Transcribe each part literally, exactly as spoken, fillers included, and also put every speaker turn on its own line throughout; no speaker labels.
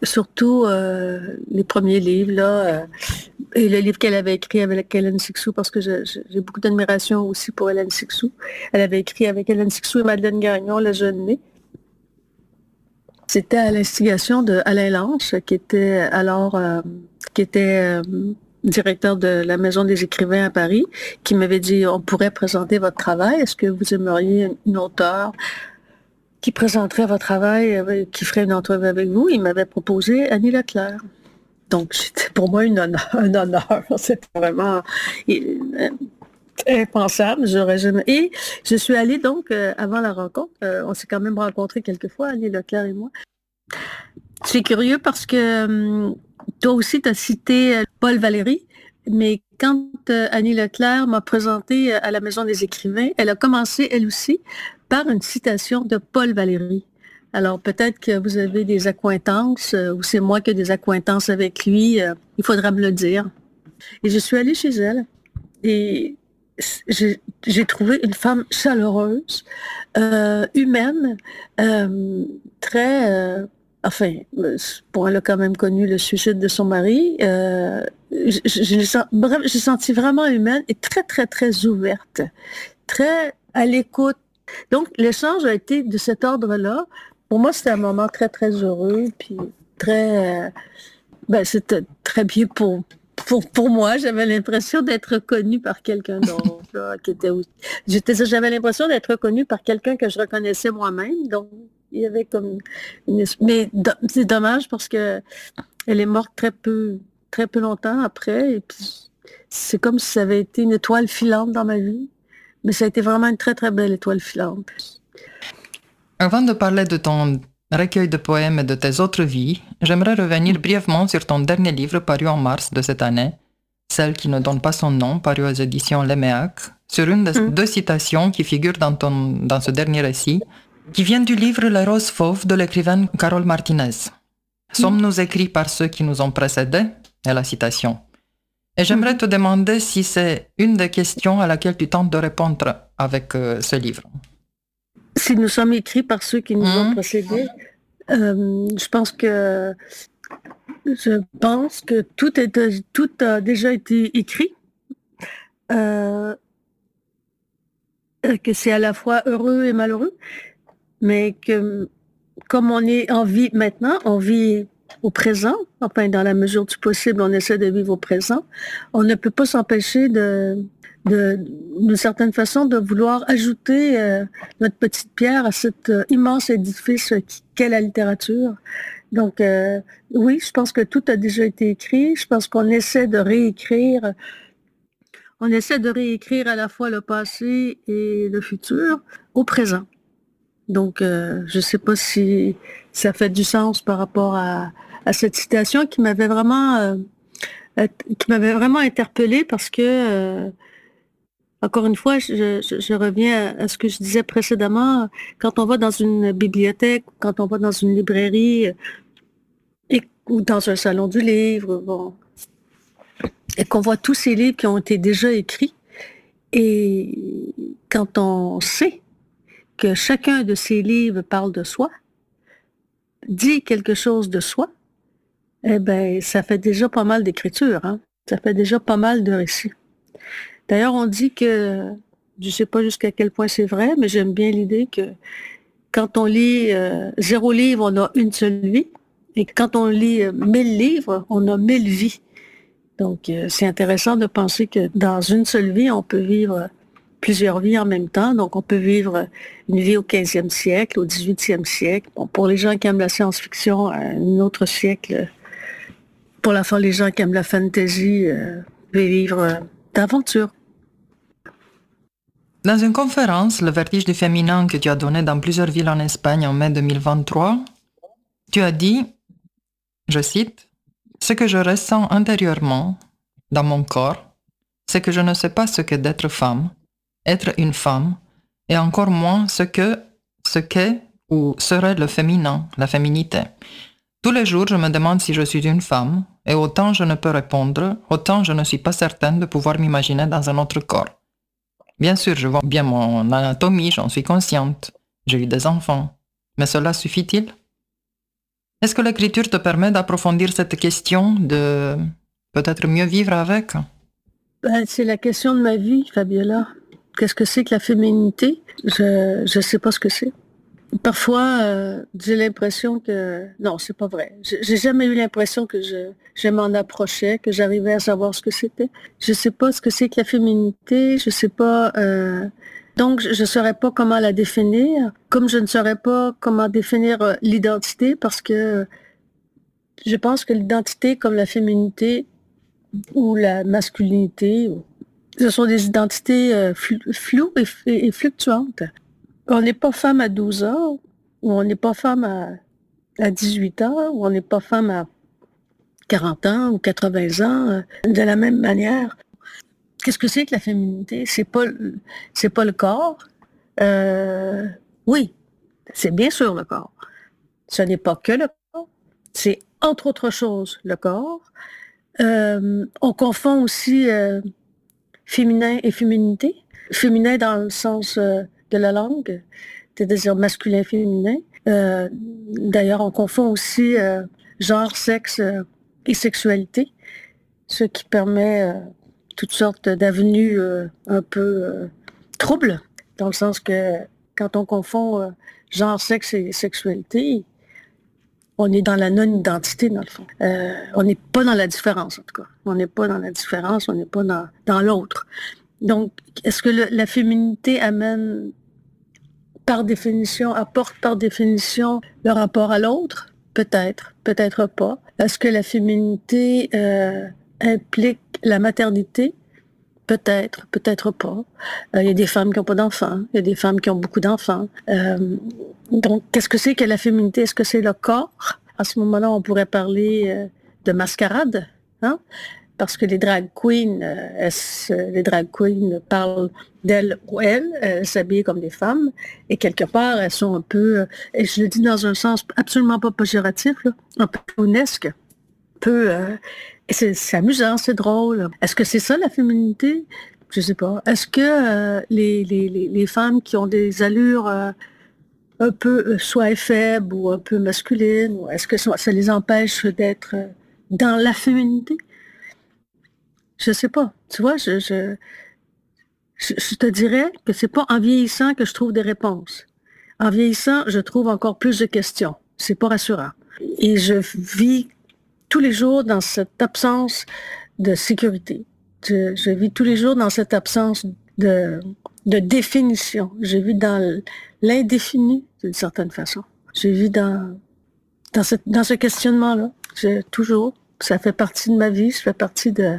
surtout euh, les premiers livres, là, euh, et le livre qu'elle avait écrit avec Hélène Sixou, parce que je, je, j'ai beaucoup d'admiration aussi pour Hélène Sixou. Elle avait écrit avec Hélène Sixou et Madeleine Gagnon, Le jeune né. C'était à l'instigation de Alain Lanche, qui était alors euh, qui était euh, directeur de la Maison des écrivains à Paris, qui m'avait dit, on pourrait présenter votre travail. Est-ce que vous aimeriez une auteure qui présenterait votre travail, euh, qui ferait une entrevue avec vous? Il m'avait proposé Annie Leclerc. Donc, c'était pour moi une honneur, un honneur. C'était vraiment euh, impensable. J'aurais jamais... Et je suis allée donc, euh, avant la rencontre, euh, on s'est quand même rencontrés quelques fois, Annie Leclerc et moi. C'est curieux parce que euh, toi aussi, tu as cité euh, Paul Valéry, mais quand euh, Annie Leclerc m'a présenté euh, à la Maison des écrivains, elle a commencé, elle aussi, par une citation de Paul Valéry. Alors, peut-être que vous avez des accointances, euh, ou c'est moi qui ai des accointances avec lui, euh, il faudra me le dire. Et je suis allée chez elle, et j'ai, j'ai trouvé une femme chaleureuse, euh, humaine, euh, très... Euh, enfin, bon, elle a quand même connu le suicide de son mari. Euh, je, je, bref, j'ai senti vraiment humaine et très, très, très ouverte, très à l'écoute. Donc, l'échange a été de cet ordre-là. Pour moi, c'était un moment très, très heureux, puis très... Euh, ben, c'était très bien pour, pour, pour moi. J'avais l'impression d'être reconnue par quelqu'un d'autre, là, qui était aussi... J'étais, j'avais l'impression d'être reconnue par quelqu'un que je reconnaissais moi-même, donc il y avait comme une... Mais do... c'est dommage parce que elle est morte très peu, très peu longtemps après, et puis c'est comme si ça avait été une étoile filante dans ma vie. Mais ça a été vraiment une très, très belle étoile filante.
Avant de parler de ton recueil de poèmes et de tes autres vies, j'aimerais revenir brièvement sur ton dernier livre paru en mars de cette année, Celle qui ne donne pas son nom, paru aux éditions Leméac, sur une des mmh. deux citations qui figurent dans, ton, dans ce dernier récit, qui viennent du livre Les roses fauves de l'écrivaine Carole Martinez. Mmh. Sommes-nous écrits par ceux qui nous ont précédés? Est la citation. Et j'aimerais mmh. te demander si c'est une des questions à laquelle tu tentes de répondre avec euh, ce livre.
Si nous sommes écrits par ceux qui nous mmh. ont précédés, euh, je pense que je pense que tout, est, tout a déjà été écrit, euh, que c'est à la fois heureux et malheureux, mais que comme on est en vie maintenant, on vit au présent, enfin dans la mesure du possible, on essaie de vivre au présent, on ne peut pas s'empêcher de, de, d'une certaine façon, de vouloir ajouter euh, notre petite pierre à cet euh, immense édifice qu'est la littérature. Donc, euh, oui, je pense que tout a déjà été écrit. Je pense qu'on essaie de réécrire. On essaie de réécrire à la fois le passé et le futur au présent. Donc, euh, je ne sais pas si ça fait du sens par rapport à, à cette citation qui m'avait vraiment, euh, qui m'avait vraiment interpellée parce que, euh, encore une fois, je, je, je reviens à, à ce que je disais précédemment. Quand on va dans une bibliothèque, quand on va dans une librairie, et, ou dans un salon du livre, bon, et qu'on voit tous ces livres qui ont été déjà écrits, et quand on sait que chacun de ces livres parle de soi, dit quelque chose de soi, eh bien, ça fait déjà pas mal d'écriture, hein? Ça fait déjà pas mal de récits. D'ailleurs, on dit que, je ne sais pas jusqu'à quel point c'est vrai, mais j'aime bien l'idée que quand on lit euh, zéro livre, on a une seule vie, et quand on lit euh, mille livres, on a mille vies. Donc, euh, c'est intéressant de penser que dans une seule vie, on peut vivre plusieurs vies en même temps. Donc, on peut vivre une vie au quinzième siècle, au dix-huitième siècle. Bon, pour les gens qui aiment la science-fiction, un autre siècle. Pour la fin, les gens qui aiment la fantasy, euh, peuvent vivre euh, d'aventures.
Dans une conférence, Le vertige du féminin que tu as donné dans plusieurs villes en Espagne en mai deux mille vingt-trois, tu as dit, je cite, « Ce que je ressens intérieurement, dans mon corps, c'est que je ne sais pas ce qu'est d'être femme, être une femme, et encore moins ce que, ce qu'est ou serait le féminin, la féminité. Tous les jours, je me demande si je suis une femme, et autant je ne peux répondre, autant je ne suis pas certaine de pouvoir m'imaginer dans un autre corps. Bien sûr, je vois bien mon anatomie, j'en suis consciente. J'ai eu des enfants. Mais cela suffit-il? Est-ce que l'écriture te permet d'approfondir cette question, de peut-être mieux vivre avec?
Ben, c'est la question de ma vie, Fabiola. Qu'est-ce que c'est que la féminité? Je je sais pas ce que c'est. Parfois, euh, j'ai l'impression que... Non, c'est pas vrai. J'ai j'ai jamais eu l'impression que je, je m'en approchais, que j'arrivais à savoir ce que c'était. Je sais pas ce que c'est que la féminité, je sais pas... euh, Donc, je ne saurais pas comment la définir, comme je ne saurais pas comment définir euh, l'identité, parce que je pense que l'identité, comme la féminité ou la masculinité, ce sont des identités euh, fl- floues et, et- et fluctuantes. On n'est pas femme à douze ans, ou on n'est pas femme à, à dix-huit ans, ou on n'est pas femme à quarante ans ou quatre-vingts ans, euh, de la même manière. Qu'est-ce que c'est que la féminité? C'est pas, le- c'est pas le corps. Euh, oui, c'est bien sûr le corps. Ce n'est pas que le corps, c'est entre autres choses le corps. Euh, on confond aussi euh, féminin et féminité. Féminin dans le sens euh, de la langue, c'est-à-dire masculin-féminin. Euh, d'ailleurs, on confond aussi euh, genre, sexe euh, et sexualité, ce qui permet euh, toutes sortes d'avenues euh, un peu euh, troubles, dans le sens que quand on confond euh, genre, sexe et sexualité, on est dans la non-identité, dans le fond. Euh, on n'est pas dans la différence, en tout cas. On n'est pas dans la différence, on n'est pas dans, dans l'autre. Donc, est-ce que le, la féminité amène, par définition, apporte par définition le rapport à l'autre? Peut-être, peut-être pas. Est-ce que la féminité euh, implique la maternité? Peut-être, peut-être pas. Euh, il y a des femmes qui n'ont pas d'enfants, il y a des femmes qui ont beaucoup d'enfants. Euh, donc, qu'est-ce que c'est que la féminité? Est-ce que c'est le corps? À ce moment-là, on pourrait parler euh, de mascarade, hein? Parce que les drag queens, euh, elles, les drag queens parlent d'elles ou elles, elles s'habillent comme des femmes, et quelque part, elles sont un peu, euh, et je le dis dans un sens absolument pas péjoratif, là, un peu clownesque, un peu, euh, et c'est, c'est amusant, c'est drôle. Est-ce que c'est ça la féminité? Je sais pas. Est-ce que euh, les, les, les, les femmes qui ont des allures euh, un peu euh, soit faibles ou un peu masculines, ou est-ce que ça, ça les empêche d'être euh, dans la féminité? Je sais pas. Tu vois, je, je, je, je te dirais que c'est pas en vieillissant que je trouve des réponses. En vieillissant, je trouve encore plus de questions. C'est pas rassurant. Et je vis tous les jours dans cette absence de sécurité. Je, je vis tous les jours dans cette absence de, de définition. Je vis dans l'indéfini, d'une certaine façon. Je vis dans, dans, ce, dans ce questionnement-là. Je, toujours. Ça fait partie de ma vie, ça fait partie de...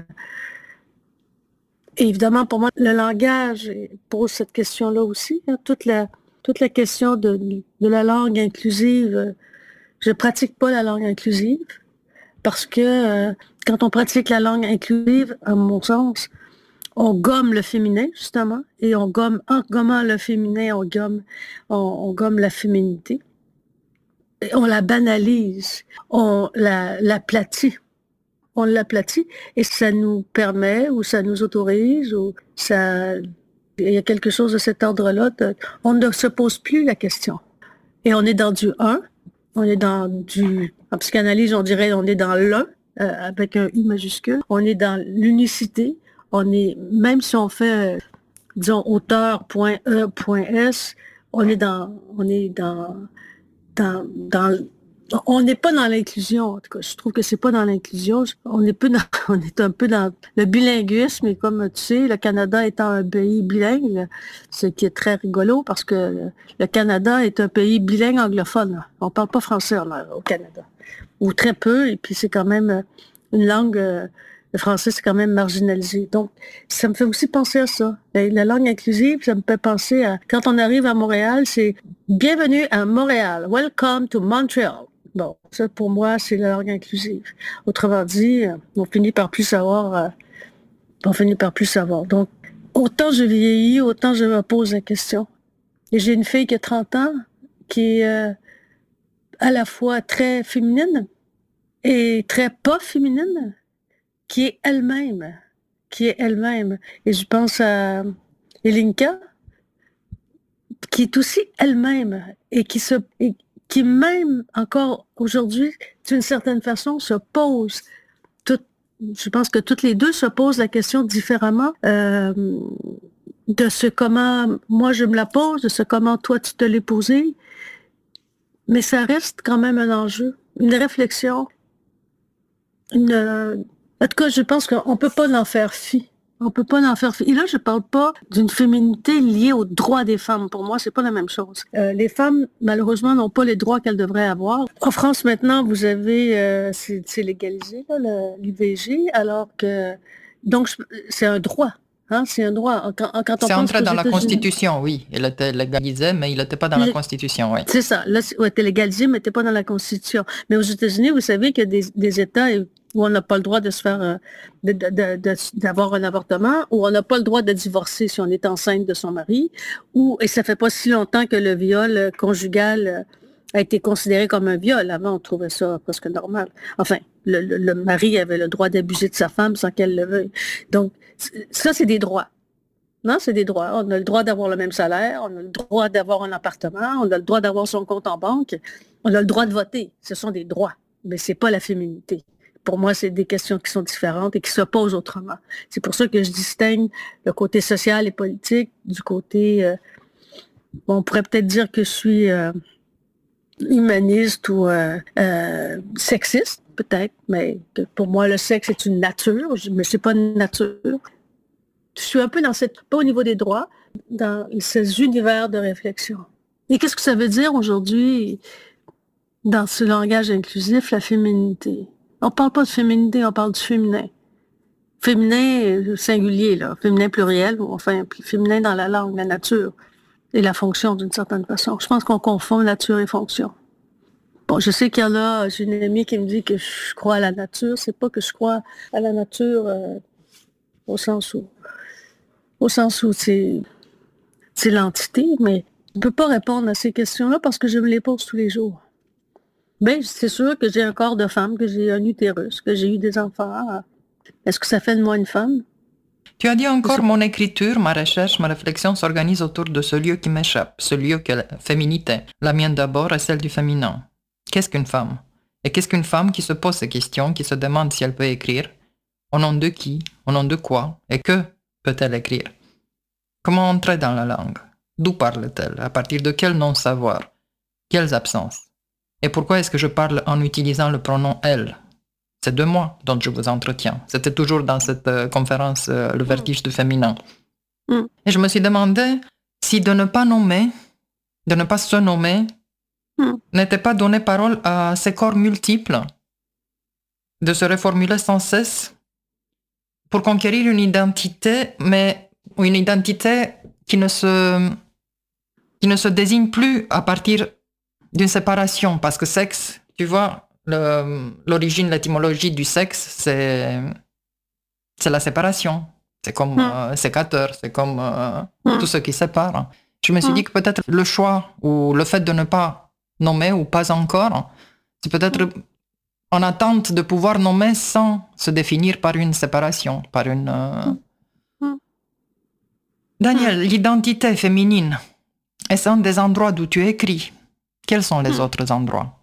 Et évidemment, pour moi, le langage pose cette question-là aussi. Hein. Toute la, toute la question de, de la langue inclusive. Je pratique pas la langue inclusive parce que euh, quand on pratique la langue inclusive, à mon sens, on gomme le féminin, justement, et on gomme, en gommant le féminin, on gomme, on, on gomme la féminité. Et on la banalise, on la, l'aplatit. On l'aplatit et ça nous permet ou ça nous autorise ou ça... Il y a quelque chose de cet ordre-là. De, on ne se pose plus la question. Et on est dans du un, on est dans du... En psychanalyse, on dirait on est dans l'un, euh, avec un I majuscule. On est dans l'unicité. On est, même si on fait, euh, disons, auteur.e.s, on est dans, on est dans, dans, dans on n'est pas dans l'inclusion, en tout cas. Je trouve que c'est pas dans l'inclusion. On est, peu dans, on est un peu dans le bilinguisme, et comme tu sais, le Canada étant un pays bilingue, ce qui est très rigolo parce que le Canada est un pays bilingue anglophone. On parle pas français là, au Canada. Ou très peu, et puis c'est quand même une langue, le français c'est quand même marginalisé. Donc, ça me fait aussi penser à ça. La langue inclusive, ça me fait penser à, quand on arrive à Montréal, c'est bienvenue à Montréal. Welcome to Montreal. Bon, ça pour moi, c'est la langue inclusive. Autrement dit, on finit par plus savoir, euh, on finit par plus savoir. Donc, autant je vieillis, autant je me pose la question. Et j'ai une fille qui a trente ans, qui est euh, à la fois très féminine et très pas féminine, qui est elle-même, qui est elle-même. Et je pense à Elinka, qui est aussi elle-même et qui se, et qui même encore aujourd'hui, d'une certaine façon, se pose. Tout, je pense que toutes les deux se posent la question différemment euh, de ce comment moi je me la pose, de ce comment toi tu te l'es posé. Mais ça reste quand même un enjeu, une réflexion. Une, en tout cas, je pense qu'on ne peut pas en faire fi. On peut pas en faire fi. Et là, je parle pas d'une féminité liée aux droits des femmes. Pour moi, c'est pas la même chose. Euh, les femmes, malheureusement, n'ont pas les droits qu'elles devraient avoir. En France, maintenant, vous avez, euh, c'est, c'est légalisé, là, le, l'I V G, alors que, donc, c'est un droit. Hein, c'est un droit. Quand, quand on
c'est
pense
entré dans la
États-Unis,
Constitution, oui. Il était légalisé, mais il n'était pas dans la
Le-
Constitution, oui.
c'est ça. Là, c'est ouais, t'es légalisé, mais t'es pas dans la Constitution. Mais aux États-Unis, vous savez qu'il y a des, des États où on n'a pas le droit de se faire, euh, de- de- de- de- d'avoir un avortement, où on n'a pas le droit de divorcer si on est enceinte de son mari, ou, et ça fait pas si longtemps que le viol euh, conjugal euh, a été considéré comme un viol. Avant, on trouvait ça presque normal. Enfin, le, le- le mari avait le droit d'abuser de sa femme sans qu'elle le veuille. Donc, c- ça, c'est des droits. Non, c'est des droits. On a le droit d'avoir le même salaire, on a le droit d'avoir un appartement, on a le droit d'avoir son compte en banque, on a le droit de voter. Ce sont des droits, mais c'est pas la féminité. Pour moi, c'est des questions qui sont différentes et qui se posent autrement. C'est pour ça que je distingue le côté social et politique du côté, euh, on pourrait peut-être dire que je suis euh, humaniste ou euh, euh, sexiste, peut-être, mais que pour moi, le sexe est une nature, je- mais c'est pas une nature. Je suis un peu dans cette, pas au niveau des droits, dans ces univers de réflexion. Et qu'est-ce que ça veut dire aujourd'hui, dans ce langage inclusif, la féminité? On parle pas de féminité, on parle du féminin. Féminin euh, singulier, là, féminin pluriel, ou enfin, féminin dans la langue, la nature et la fonction d'une certaine façon. Je pense qu'on confond nature et fonction. Bon, je sais qu'il y en a, j'ai une amie qui me dit que je crois à la nature. C'est pas que je crois à la nature euh, au sens où au sens où c'est, c'est l'entité, mais je ne peux pas répondre à ces questions-là parce que je me les pose tous les jours. Bien, c'est sûr que j'ai un corps de femme, que j'ai un utérus, que j'ai eu des enfants. Est-ce que ça fait de moi une femme?
Tu as dit encore, mon écriture, ma recherche, ma réflexion s'organise autour de ce lieu qui m'échappe, ce lieu que la féminité, la mienne d'abord et celle du féminin. Qu'est-ce qu'une femme? Et qu'est-ce qu'une femme qui se pose ces questions, qui se demande si elle peut écrire? Au nom de qui? Au nom de quoi? Et que peut-elle écrire? Comment entrer dans la langue? D'où parle-t-elle? À partir de quel non-savoir? Quelles absences? Et pourquoi est-ce que je parle en utilisant le pronom « elle » ? C'est de moi dont je vous entretiens. C'était toujours dans cette euh, conférence euh, Le vertige du féminin.
Mm.
Et je me suis demandé si de ne pas nommer, de ne pas se nommer,
mm.
n'était pas donner parole à ces corps multiples, de se reformuler sans cesse pour conquérir une identité, mais une identité qui ne se, qui ne se désigne plus à partir d'une séparation, parce que sexe, tu vois, le, l'origine, l'étymologie du sexe, c'est, c'est la séparation. C'est comme mm. euh, sécateur, c'est comme euh, mm. tout ce qui sépare. Je me suis mm. dit que peut-être le choix ou le fait de ne pas nommer ou pas encore, c'est peut-être mm. en attente de pouvoir nommer sans se définir par une séparation, par une... Euh... Mm. Daniel, mm. l'identité féminine, est-ce un des endroits d'où tu écris? Quels sont les mm. autres endroits?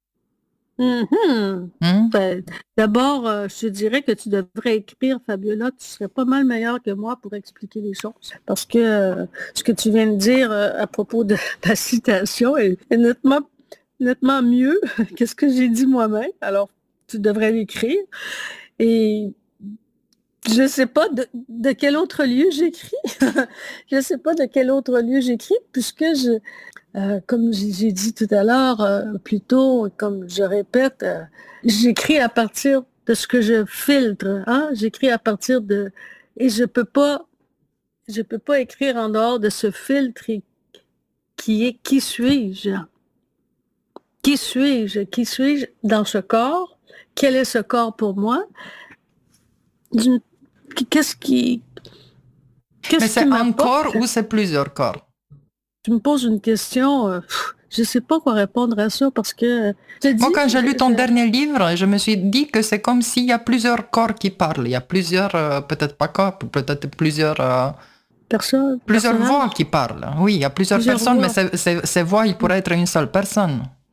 Mm-hmm. Mm? Ben, d'abord, euh, je te dirais que tu devrais écrire, Fabiola, tu serais pas mal meilleure que moi pour expliquer les choses. Parce que euh, ce que tu viens de dire euh, à propos de ta citation est, est nettement, nettement mieux que ce que j'ai dit moi-même. Alors, tu devrais l'écrire. Et je ne sais pas de, de quel autre lieu j'écris. Je ne sais pas de quel autre lieu j'écris, puisque je... Euh, comme j'ai dit tout à l'heure, euh, plutôt, comme je répète, euh, j'écris à partir de ce que je filtre. Hein? J'écris à partir de... Et je peux pas, je peux pas écrire en dehors de ce filtre qui est qui suis-je? Qui suis-je? Qui suis-je dans ce corps? Quel est ce corps pour moi? Qu'est-ce qui...
Qu'est-ce Mais c'est qui un corps ou c'est plusieurs corps?
Tu me poses une question, euh, je ne sais pas quoi répondre à ça parce que...
Moi, dit, quand j'ai lu ton je... dernier livre, je me suis dit que c'est comme s'il y a plusieurs corps qui parlent. Il y a plusieurs, euh, peut-être pas corps, peut-être plusieurs... Euh,
personnes.
Plusieurs voix qui parlent. Oui, il y a plusieurs, plusieurs personnes, voix. Mais ces, ces, ces voix, ils pourraient être une seule personne.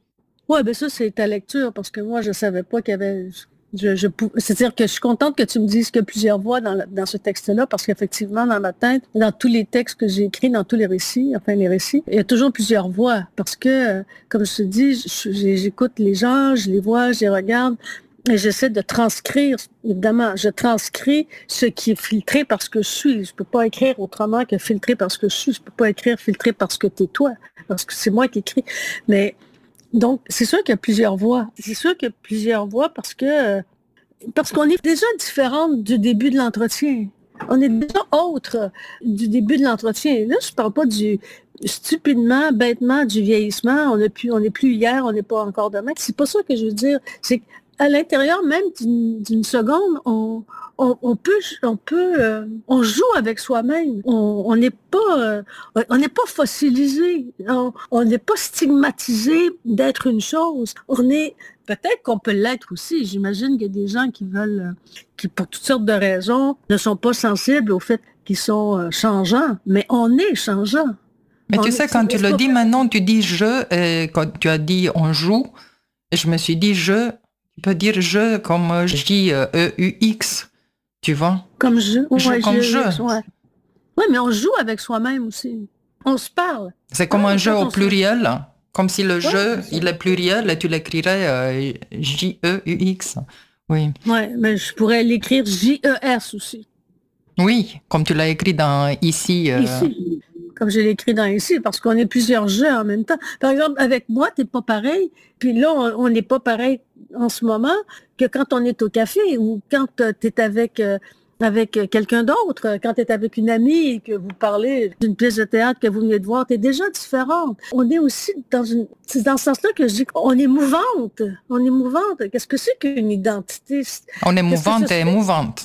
Ouais, ben ça, c'est ta lecture, parce que moi, je savais pas qu'il y avait... Je, je, pou- c'est-à-dire que je suis contente que tu me dises qu'il y a plusieurs voix dans, la- dans ce texte-là, parce qu'effectivement, dans ma tête, dans tous les textes que j'ai écrits, dans tous les récits, enfin les récits, il y a toujours plusieurs voix, parce que, euh, comme je te dis, je- je- j'écoute les gens, je les vois, je les regarde, et j'essaie de transcrire, évidemment, je transcris ce qui est filtré parce que je suis. Je peux pas écrire autrement que filtré parce que je suis. Je peux pas écrire filtré parce que t'es toi, parce que c'est moi qui écris. Mais donc, c'est sûr qu'il y a plusieurs voix. C'est sûr qu'il y a plusieurs voix parce que euh, parce qu'on est déjà différente du début de l'entretien. On est déjà autre du début de l'entretien. Là, je parle pas du stupidement, bêtement du vieillissement. On est plus, on n'est plus hier, on n'est pas encore demain. C'est pas ça que je veux dire. C'est qu'à l'intérieur même d'une, d'une seconde, on, on, on peut, on peut, euh, on joue avec soi-même. On on n'est pas, euh, on n'est pas fossilisé. On on n'est pas stigmatisé d'être une chose. On est Peut-être qu'on peut l'être aussi. J'imagine qu'il y a des gens qui veulent, euh, qui pour toutes sortes de raisons, ne sont pas sensibles au fait qu'ils sont euh, changeants, mais on est changeant.
Mais
On
tu
est,
sais,
c'est,
quand tu le
c'est
dis
pas
maintenant, tu dis je, et quand tu as dit on joue, et je me suis dit je, tu peux dire je comme J E U X, tu vois?
comme je,
Je
ouais,
comme
je,
je.
ouais. Ouais, mais on joue avec soi-même aussi. On se parle.
C'est comme un
Hein,
jeu
quand
au
on se,
pluriel, comme si le
ouais,
jeu,
c'est ça.
il est pluriel et tu l'écrirais euh, J E U X. Oui.
Ouais, mais je pourrais l'écrire J E S aussi.
Oui, comme tu l'as écrit dans ici. euh,
Ici, comme je l'ai écrit dans ici, parce qu'on est plusieurs jeux en même temps. Par exemple, avec moi, t'es pas pareil, puis là, on n'est pas pareil en ce moment que quand on est au café ou quand tu es avec, euh, avec euh, quelqu'un d'autre, euh, quand tu es avec une amie et que vous parlez d'une pièce de théâtre que vous venez de voir, tu es déjà différente. On est aussi dans une... C'est dans ce sens-là que je dis qu'on est mouvante. On est mouvante. Qu'est-ce que c'est qu'une identité?
on est
Qu'est-ce que
mouvante et
c'est?
émouvante.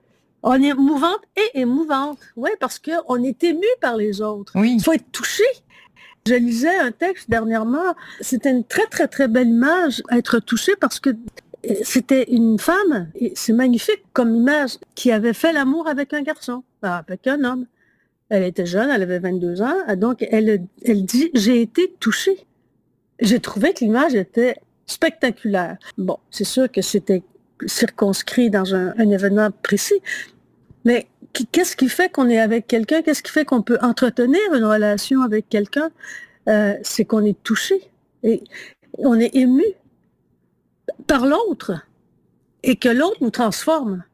On est mouvante et émouvante. Oui, parce qu'on est ému par les autres. Il
Oui.
faut être touché. Je lisais un texte dernièrement. C'était une très, très, très belle image, être touché, parce que c'était une femme, et c'est magnifique comme image, qui avait fait l'amour avec un garçon, avec un homme. Elle était jeune, elle avait vingt-deux ans, donc elle, elle dit, j'ai été touchée. J'ai trouvé que l'image était spectaculaire. Bon, c'est sûr que c'était circonscrit dans un, un événement précis, mais qu'est-ce qui fait qu'on est avec quelqu'un? Qu'est-ce qui fait qu'on peut entretenir une relation avec quelqu'un? Euh, c'est qu'on est touché et on est ému par l'autre et que l'autre nous transforme.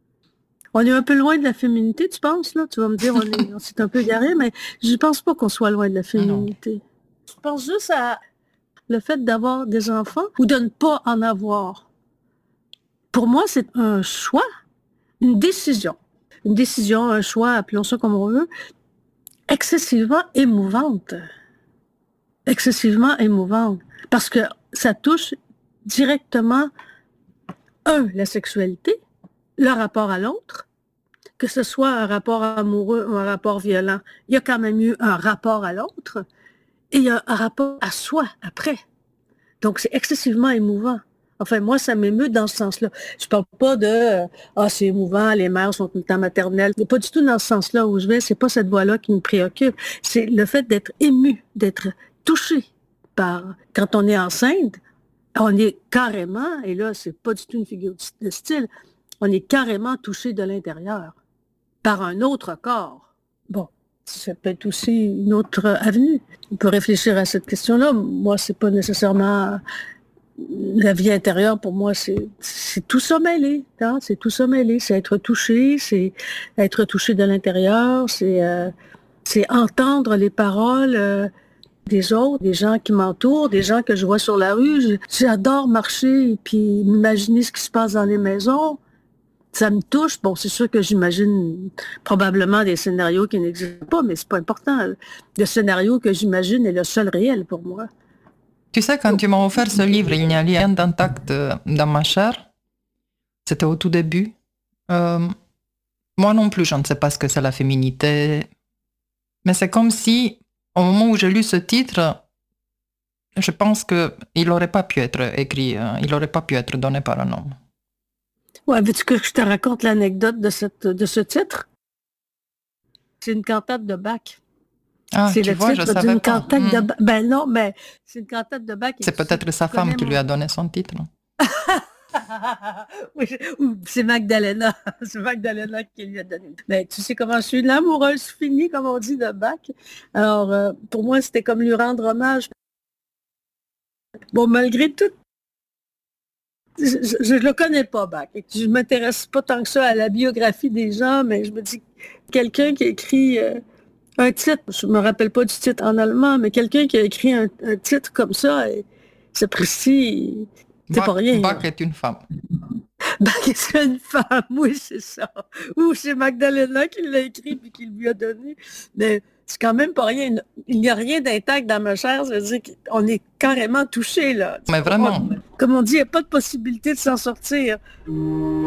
On est un peu loin de la féminité, tu penses, là? Tu vas me dire, on est, on s'est un peu garé, mais je pense pas qu'on soit loin de la
Non.
féminité. Je pense juste à le fait d'avoir des enfants ou de ne pas en avoir. Pour moi, c'est un choix, une décision. Une décision, un choix, appelons ça comme on veut, excessivement émouvante. Excessivement émouvante. Parce que ça touche directement, un, la sexualité, le rapport à l'autre, que ce soit un rapport amoureux ou un rapport violent, il y a quand même eu un rapport à l'autre et il y a un rapport à soi après. Donc, c'est excessivement émouvant. Enfin, moi, ça m'émeut dans ce sens-là. Je parle pas de euh, ah, c'est émouvant, les mères sont tout le temps maternelles. Mais pas du tout dans ce sens-là où je vais. C'est pas cette voie-là qui me préoccupe. C'est le fait d'être ému, d'être touché par. Quand on est enceinte, on est carrément, et là, c'est pas du tout une figure de style, on est carrément touché de l'intérieur par un autre corps. Bon, ça peut être aussi une autre avenue. On peut réfléchir à cette question-là. Moi, c'est pas nécessairement la vie intérieure. Pour moi, c'est, c'est tout ça mêlé. Hein? C'est tout ça mêlé. C'est être touché, c'est être touché de l'intérieur, c'est, euh, c'est entendre les paroles euh, des autres, des gens qui m'entourent, des gens que je vois sur la rue. Je- J'adore marcher et puis m'imaginer ce qui se passe dans les maisons. Ça me touche. Bon, c'est sûr que j'imagine probablement des scénarios qui n'existent pas, mais c'est pas important. Le scénario que j'imagine est le seul réel pour moi.
Tu sais, quand tu m'as offert ce livre, Il n'y a rien d'intact euh, dans ma chair, c'était au tout début. Euh, moi non plus, je ne sais pas ce que c'est la féminité. Mais c'est comme si, au moment où j'ai lu ce titre, je pense qu'il n'aurait pas pu être écrit, euh, il n'aurait pas pu être donné par un homme.
Ouais, veux-tu que je te raconte l'anecdote de, cette, de ce titre? C'est une cantate de Bach.
Ah,
C'est
tu
le
vois, je
titre
savais
d'une
pas.
cantate de
Hmm.
Bach. Ben non, mais c'est une cantate de Bach. Et
C'est
tu sais,
peut-être sa
tu connais
femme qui lui
mon...
a donné son titre.
Oui, je- ou c'est Magdalena. C'est Magdalena qui lui a donné. Mais tu sais comment je suis l'amoureuse finie, comme on dit, de Bach. Alors, euh, pour moi, c'était comme lui rendre hommage. Bon, malgré tout, je ne le connais pas, Bach. Et je ne m'intéresse pas tant que ça à la biographie des gens, mais je me dis, quelqu'un qui écrit euh, un titre, je me rappelle pas du titre en allemand, mais quelqu'un qui a écrit un, un titre comme ça, et c'est précis, c'est pas
Bach,
rien,
Bach
là.
est une femme.
Bach c'est une femme, oui, c'est ça. Ou c'est Magdalena qui l'a écrit puis qui lui a donné. Mais c'est quand même pas rien. Il n'y a rien d'intact dans ma chair. Ça veut dire qu'on est carrément touché, là.
Mais
On-
vraiment.
comme on dit, il n'y a pas de possibilité de s'en sortir.